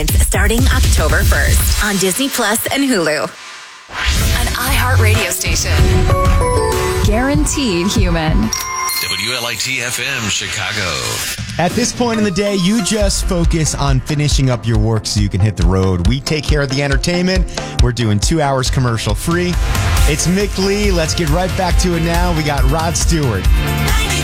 Starting October 1st on Disney Plus and Hulu. An iHeartRadio station. Guaranteed human. WLIT-FM, Chicago. At this point in the day, you just focus on finishing up your work so you can hit the road. We take care of the entertainment. We're doing 2 hours commercial free. It's Mick Lee. Let's get right back to it now. We got Rod Stewart.